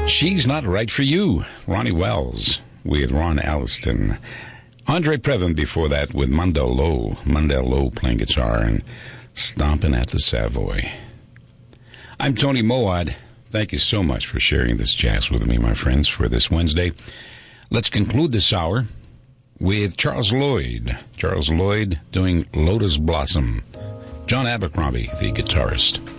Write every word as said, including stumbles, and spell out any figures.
She's Not Right for You, Ronnie Wells with Ron Alliston. Andre Previn before that with Mundell Lowe. Mundell Lowe playing guitar and stomping at the Savoy. I'm Tony Moad. Thank you so much for sharing this jazz with me, my friends, for this Wednesday. Let's conclude this hour with Charles Lloyd. Charles Lloyd doing Lotus Blossom. John Abercrombie, the guitarist.